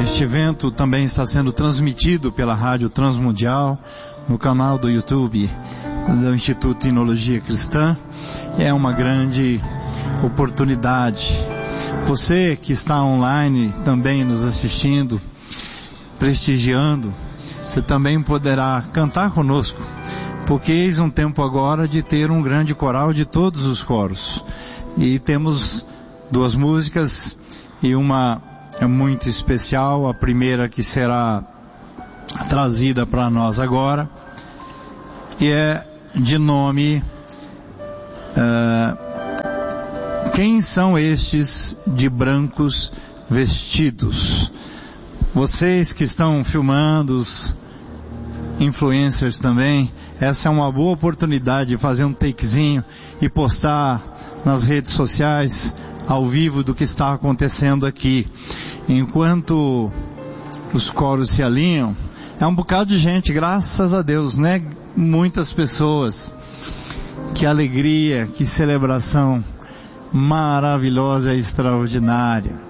Este evento também está sendo transmitido pela Rádio Transmundial, no canal do YouTube do Instituto Teologia Cristã. É uma grande oportunidade. Você que está online também nos assistindo, prestigiando, você também poderá cantar conosco, porque eis um tempo agora de ter um grande coral de todos os coros. E temos 2 músicas e uma é muito especial, a primeira que será trazida para nós agora, e é de nome Quem são estes de brancos vestidos? Vocês que estão filmando, os influencers também, essa é uma boa oportunidade de fazer um takezinho e postar nas redes sociais ao vivo do que está acontecendo aqui. Enquanto os coros se alinham, é um bocado de gente, graças a Deus, né? Muitas pessoas. Que alegria, que celebração maravilhosa e extraordinária.